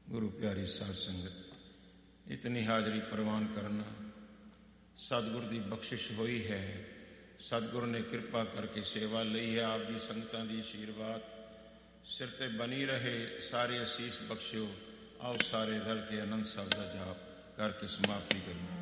ਗੁਰੂ ਪਿਆਰੀ ਸਾਧ ਸੰਗਤ, ਇਤਨੀ ਹਾਜ਼ਰੀ ਪ੍ਰਵਾਨ ਕਰਨਾ ਸਤਿਗੁਰ ਦੀ ਬਖਸ਼ਿਸ਼ ਹੋਈ ਹੈ। ਸਤਿਗੁਰ ਨੇ ਕਿਰਪਾ ਕਰਕੇ ਸੇਵਾ ਲਈ ਹੈ। ਆਪ ਦੀ ਸੰਗਤਾਂ ਦੀ ਆਸ਼ੀਰਵਾਦ ਸਿਰ ਤੇ ਬਣੀ ਰਹੇ। ਸਾਰੇ ਅਸੀਸ ਬਖਸ਼ਿਓ। ਆਓ ਸਾਰੇ ਰਲ ਕੇ ਆਨੰਦ ਸਾਹਿਬ ਦਾ ਜਾਪ ਕਰਕੇ ਸਮਾਪਤੀ ਕਰੀਏ।